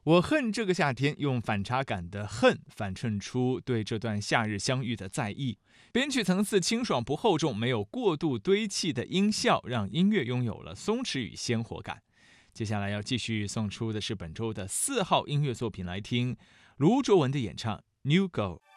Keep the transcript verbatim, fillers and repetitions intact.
我恨这个夏天，用反差感的恨反衬出对这段夏日相遇的在意。编曲层次清爽不厚重，没有过度堆砌的音效，让音乐拥有了松弛与鲜活感。接下来要继续送出的是本周的四号音乐作品来听，卢卓文的演唱《New Girl》。